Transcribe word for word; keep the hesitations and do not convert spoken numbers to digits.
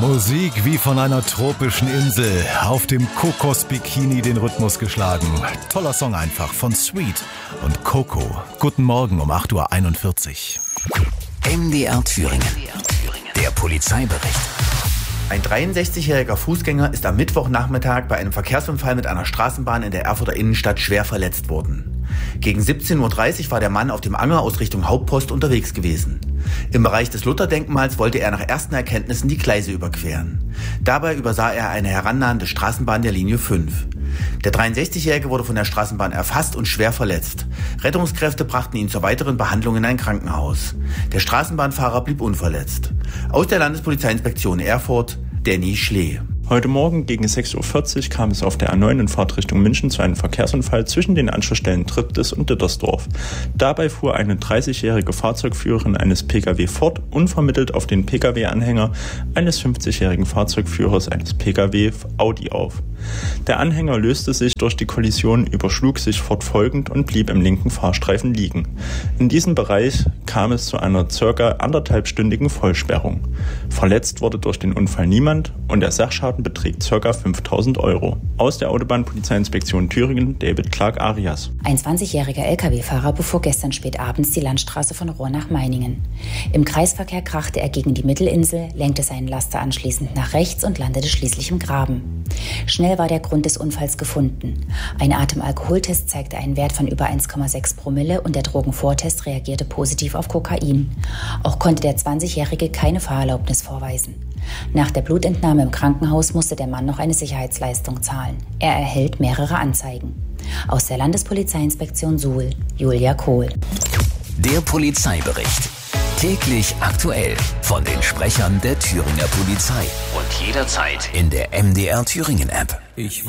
Musik wie von einer tropischen Insel, auf dem Kokosbikini den Rhythmus geschlagen. Toller Song einfach von Sweet und Coco. Guten Morgen um acht Uhr einundvierzig. M D R Thüringen. Der Polizeibericht. Ein dreiundsechzigjähriger Fußgänger ist am Mittwochnachmittag bei einem Verkehrsunfall mit einer Straßenbahn in der Erfurter Innenstadt schwer verletzt worden. Gegen siebzehn Uhr dreißig war der Mann auf dem Anger aus Richtung Hauptpost unterwegs gewesen. Im Bereich des Lutherdenkmals wollte er nach ersten Erkenntnissen die Gleise überqueren. Dabei übersah er eine herannahende Straßenbahn der Linie fünf. Der dreiundsechzigjährige wurde von der Straßenbahn erfasst und schwer verletzt. Rettungskräfte brachten ihn zur weiteren Behandlung in ein Krankenhaus. Der Straßenbahnfahrer blieb unverletzt. Aus der Landespolizeiinspektion Erfurt, Danny Schlee. Heute Morgen gegen sechs Uhr vierzig kam es auf der A neun in Fahrtrichtung München zu einem Verkehrsunfall zwischen den Anschlussstellen Triptis und Dittersdorf. Dabei fuhr eine dreißigjährige Fahrzeugführerin eines Pkw Ford unvermittelt auf den Pkw-Anhänger eines fünfzigjährigen Fahrzeugführers eines Pkw Audi auf. Der Anhänger löste sich durch die Kollision, überschlug sich fortfolgend und blieb im linken Fahrstreifen liegen. In diesem Bereich kam es zu einer circa anderthalbstündigen Vollsperrung. Verletzt wurde durch den Unfall niemand und der Sachschaden beträgt ca. fünftausend Euro. Aus der Autobahnpolizeiinspektion Thüringen, David Clark-Arias. Ein zwanzigjähriger Lkw-Fahrer befuhr gestern spät abends die Landstraße von Rohr nach Meiningen. Im Kreisverkehr krachte er gegen die Mittelinsel, lenkte seinen Laster anschließend nach rechts und landete schließlich im Graben. Schnell war der Grund des Unfalls gefunden. Ein Atemalkoholtest zeigte einen Wert von über eins Komma sechs Promille und der Drogenvortest reagierte positiv auf Kokain. Auch konnte der zwanzigjährige keine Fahrerlaubnis vorweisen. Nach der Blutentnahme im Krankenhaus musste der Mann noch eine Sicherheitsleistung zahlen. Er erhält mehrere Anzeigen. Aus der Landespolizeiinspektion Suhl, Julia Kohl. Der Polizeibericht. Täglich aktuell von den Sprechern der Thüringer Polizei. Und jederzeit in der M D R Thüringen App. Ich